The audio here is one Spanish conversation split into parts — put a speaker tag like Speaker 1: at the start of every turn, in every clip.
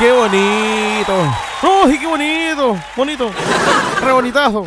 Speaker 1: qué bonito! ¡Uy, qué bonito! Bonito. Re bonitazo.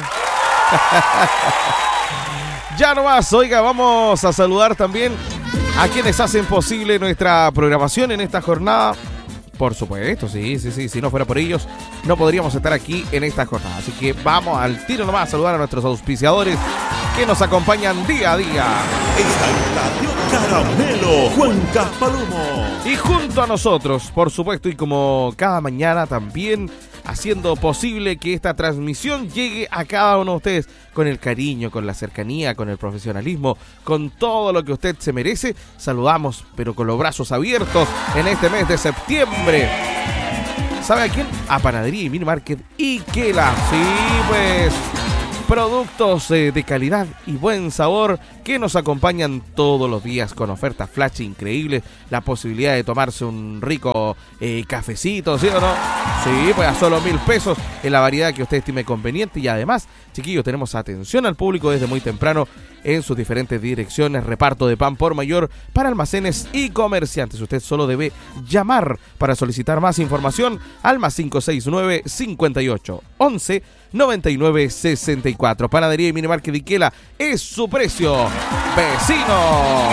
Speaker 1: Ya nomás, oiga, vamos a saludar también a quienes hacen posible nuestra programación en esta jornada. Por supuesto, sí. Si no fuera por ellos, no podríamos estar aquí en esta jornada. Así que vamos al tiro nomás a saludar a nuestros auspiciadores que nos acompañan día a día.
Speaker 2: Está en Radio Caramelo, Juan Caspalomo.
Speaker 1: Y junto a nosotros, por supuesto, y como cada mañana también, haciendo posible que esta transmisión llegue a cada uno de ustedes con el cariño, con la cercanía, con el profesionalismo, con todo lo que usted se merece. Saludamos, pero con los brazos abiertos en este mes de septiembre. ¿Sabe a quién? A Panadería y Mini Market Iquela. Sí, pues, productos de calidad y buen sabor que nos acompañan todos los días con ofertas flash increíbles, la posibilidad de tomarse un rico cafecito, ¿sí o no? Sí, pues a solo 1,000 pesos en la variedad que usted estime conveniente. Y además, chiquillos, tenemos atención al público desde muy temprano en sus diferentes direcciones, reparto de pan por mayor para almacenes y comerciantes. Usted solo debe llamar para solicitar más información al +569 58 11 99 64. Panadería y Mini Market Iquela es su precio, vecino.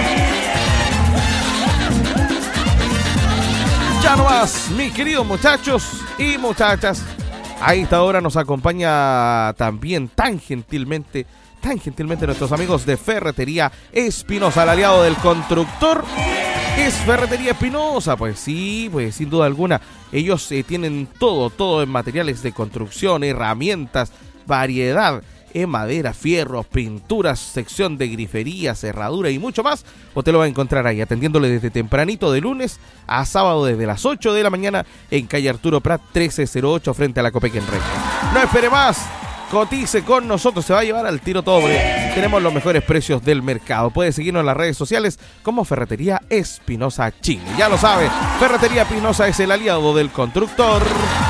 Speaker 1: Ya no más, mis queridos muchachos y muchachas. A esta hora nos acompaña también tan gentilmente nuestros amigos de Ferretería Espinosa, el aliado del constructor. Es Ferretería Espinosa, pues sí, pues sin duda alguna. Ellos tienen todo en materiales de construcción, herramientas, variedad en madera, fierros, pinturas, sección de grifería, cerradura y mucho más. Usted lo va a encontrar ahí, atendiéndole desde tempranito de lunes a sábado desde las 8 de la mañana en calle Arturo Prat 1308 frente a la Copequen Recta. No espere más. Cotice con nosotros, se va a llevar al tiro todo. Tenemos los mejores precios del mercado. Puede seguirnos en las redes sociales como Ferretería Espinosa Chile. Ya lo sabe, Ferretería Espinosa es el aliado del constructor.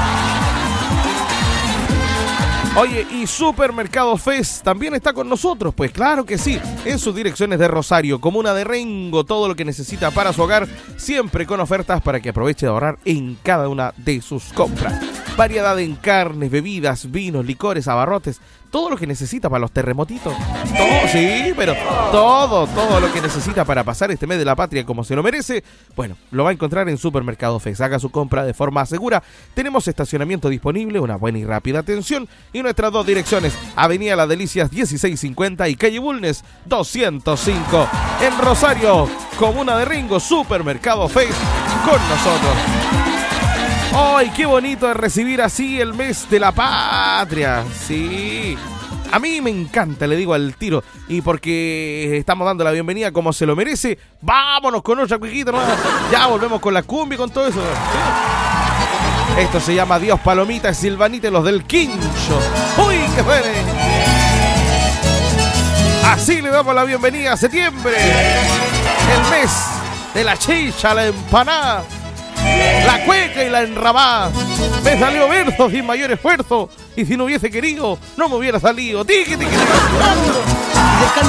Speaker 1: Oye, y Supermercado Fest también está con nosotros, pues claro que sí, en sus direcciones de Rosario, comuna de Rengo, todo lo que necesita para su hogar, siempre con ofertas para que aproveche de ahorrar en cada una de sus compras. Variedad en carnes, bebidas, vinos, licores, abarrotes, todo lo que necesita para los terremotitos. Todo, sí, pero todo lo que necesita para pasar este mes de la patria como se lo merece, bueno, lo va a encontrar en Supermercado Fest. Haga su compra de forma segura. Tenemos estacionamiento disponible, una buena y rápida atención y nuestras dos direcciones, Avenida Las Delicias 1650 y Calle Bulnes 205. En Rosario, comuna de Rengo, Supermercado Fest con nosotros. ¡Ay, qué bonito es recibir así el mes de la patria! Sí, a mí me encanta, le digo al tiro. Y porque estamos dando la bienvenida como se lo merece, vámonos con otra cuiquita, ¿no? Ya volvemos con la cumbia y con todo eso. ¿Sí? Esto se llama Dios Palomita, Silvanita y los del Quincho. ¡Uy, qué suene! Así le damos la bienvenida a septiembre, el mes de la chicha, la empanada, la cueca y la enramada. Me salió verso sin mayor esfuerzo, y si no hubiese querido, no me hubiera salido. ¡Tiqui, tiqui, tiqui!